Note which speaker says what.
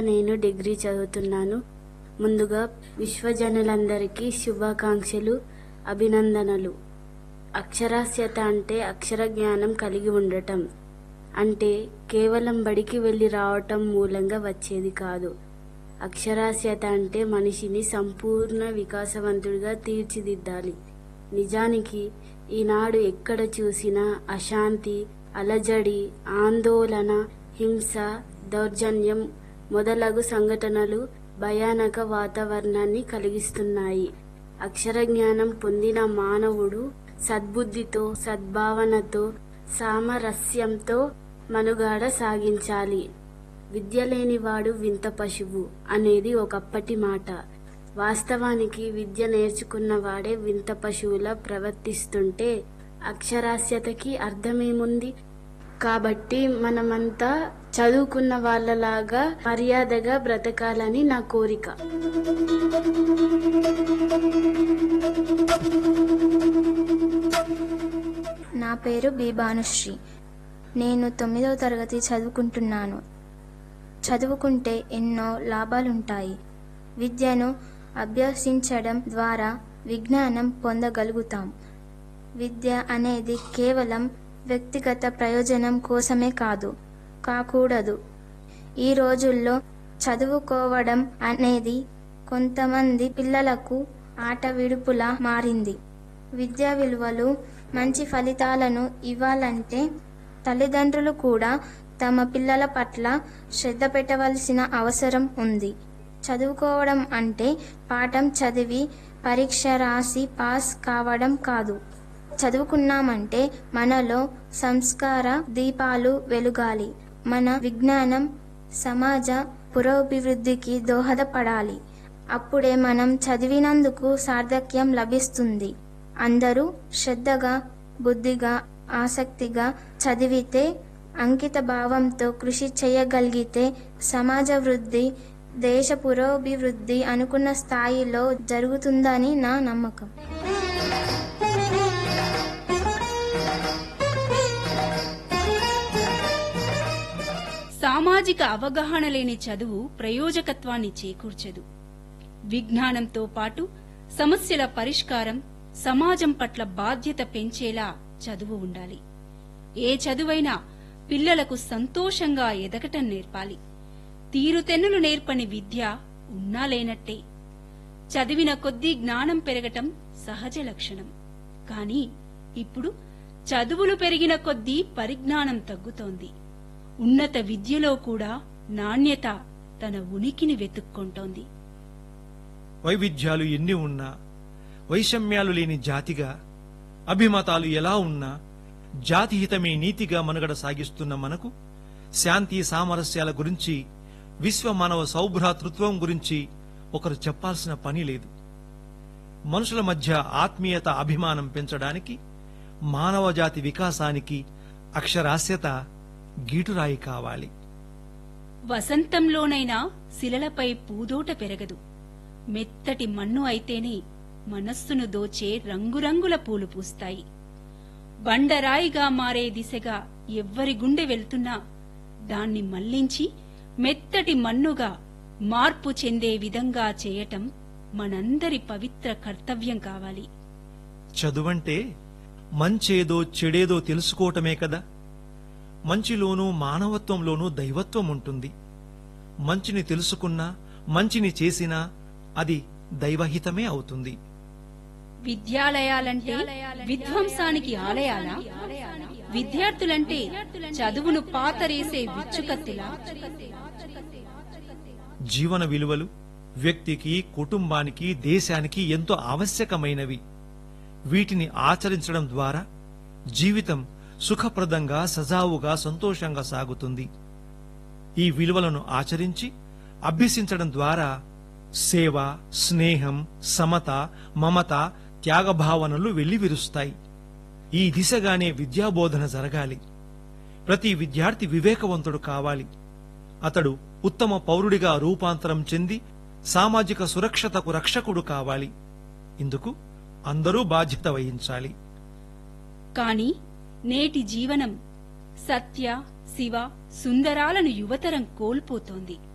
Speaker 1: నేను డిగ్రీ చదువుతున్నాను. ముందుగా విశ్వజనులందరికీ శుభాకాంక్షలు, అభినందనలు. అక్షరాస్యత అంటే అక్షర జ్ఞానం కలిగి ఉండటం. అంటే కేవలం బడికి వెళ్ళి రావటం మూలంగా వచ్చేది కాదు. అక్షరాస్యత అంటే మనిషిని సంపూర్ణ వికాసవంతుడిగా తీర్చిదిద్దాలి. నిజానికి ఈనాడు ఎక్కడ చూసినా అశాంతి, అలజడి, ఆందోళన, హింస, దౌర్జన్యం మొదలగు సంఘటనలు భయానక వాతావరణాన్ని కలిగిస్తున్నాయి. అక్షర జ్ఞానం పొందిన మానవుడు సద్బుద్ధితో, సద్భావనతో, సామరస్యంతో మనుగడ సాగించాలి. విద్య లేనివాడు వింత పశువు అనేది ఒకప్పటి మాట. వాస్తవానికి విద్య నేర్చుకున్నవాడే వింత పశువులా ప్రవర్తిస్తుంటే అక్షరాస్యతకి అర్థమేముంది? కాబట్టి మనమంతా చదువుకున్న వాళ్ళలాగా మర్యాదగా బ్రతకాలని నా కోరిక.
Speaker 2: నా పేరు బి భానుశ్రీ. నేను 9వ తరగతి చదువుకుంటున్నాను. చదువుకుంటే ఎన్నో లాభాలుంటాయి. విద్యను అభ్యసించడం ద్వారా విజ్ఞానం పొందగలుగుతాం. విద్య అనేది కేవలం వ్యక్తిగత ప్రయోజనం కోసమే కాకూడదు. ఈ రోజుల్లో చదువుకోవడం అనేది కొంతమంది పిల్లలకు ఆట విడుపులా మారింది. విద్యా విలువలు, మంచి ఫలితాలను ఇవ్వాలంటే తల్లిదండ్రులు కూడా తమ పిల్లల పట్ల శ్రద్ధ పెట్టవలసిన అవసరం ఉంది. చదువుకోవడం అంటే పాఠం చదివి పరీక్ష రాసి పాస్ కావడం కాదు. చదువుకున్నామంటే మనలో సంస్కార దీపాలు వెలుగాలి. మన విజ్ఞానం సమాజ పురోభివృద్ధికి దోహదపడాలి. అప్పుడే మనం చదివినందుకు సార్థక్యం లభిస్తుంది. అందరూ శ్రద్ధగా, బుద్ధిగా, ఆసక్తిగా చదివితే, అంకిత భావంతో కృషి చేయగలిగితే సమాజ వృద్ధి, దేశ పురోభివృద్ధి అనుకున్న స్థాయిలో జరుగుతుందని నా నమ్మకం.
Speaker 3: సామాజిక అవగాహన లేని చదువు ప్రయోజకత్వాన్ని చేకూర్చదు. విజ్ఞానంతో పాటు సమస్యల పరిష్కారం, సమాజం పట్ల బాధ్యత పెంచేలా చదువు ఉండాలి. ఏ చదువైనా పిల్లలకు సంతోషంగా ఎదగటం నేర్పాలి. తీరుతెన్నులు నేర్పని విద్య ఉన్నా లేనట్టే. చదివిన కొద్దీ జ్ఞానం పెరగటం సహజ లక్షణం. కాని ఇప్పుడు చదువులు పెరిగిన కొద్దీ పరిజ్ఞానం తగ్గుతోంది. ఉన్నత విద్యలో కూడా నాణ్యత తన ఉనికిని వెతుక్కుంటోంది.
Speaker 4: వైవిధ్యాలు ఎన్ని ఉన్నా, వైషమ్యాలు లేని జాతిగా, అభిమతాలు ఎలా ఉన్నా జాతిహితమే నీతిగా మనుగడ సాగిస్తున్న మనకు శాంతి సామరస్యాల గురించి, విశ్వ మానవ సౌభ్రాతృత్వం గురించి ఒకరు చెప్పాల్సిన పని లేదు. మనుషుల మధ్య ఆత్మీయత, అభిమానం పెంచడానికి, మానవజాతి వికాసానికి అక్షరాస్యత గీటురాయి కావాలి.
Speaker 3: వసంతంలోనైనా శిలలపై పూదోట పెరగదు. మెత్తటి మన్ను అయితేనే మనస్సును దోచే రంగురంగుల పూలు పూస్తాయి. బండరాయిగా మారే దిశగా ఎవ్వరి గుండె వెళ్తున్నా దాన్ని మళ్లించి మెత్తటి మన్నుగా మార్పు చెందే విధంగా చేయటం మనందరి పవిత్ర కర్తవ్యం కావాలి.
Speaker 4: చదువంటే మంచేదో చెడేదో తెలుసుకోవటమే కదా. మంచిలోనూ మానవత్వంలోనూ దైవత్వం ఉంటుంది. మంచిని తెలుసుకున్నా, మంచిని చేసినా అది దైవహితమే అవుతుంది.
Speaker 3: విద్యాలయాలంటే విధ్వంసానికి ఆలయాలా? విద్యార్థులంటే చదువును పాతరేసే విచ్చుకత్తిలా?
Speaker 4: జీవన విలువలు వ్యక్తికి, కుటుంబానికి, దేశానికి ఎంతో ఆవశ్యకమైనవి. వీటిని ఆచరించడం ద్వారా జీవితం సుఖప్రదంగా, సజావుగా, సంతోషంగా సాగుతుంది. ఈ విలువలను ఆచరించి అభ్యసించడం ద్వారా సేవ, స్నేహం, సమత, మమత, త్యాగభావనలు వెల్లివిరుస్తాయి. ఈ దిశగానే విద్యాబోధన జరగాలి. ప్రతి విద్యార్థి వివేకవంతుడు కావాలి. అతడు ఉత్తమ పౌరుడిగా రూపాంతరం చెంది సామాజిక సురక్షతకు రక్షకుడు కావాలి. ఇందుకు అందరూ బాధ్యత వహించాలి.
Speaker 3: కాని నేటి జీవనం సత్య, శివ, సుందరాలను యువతరం కోల్పోతోంది.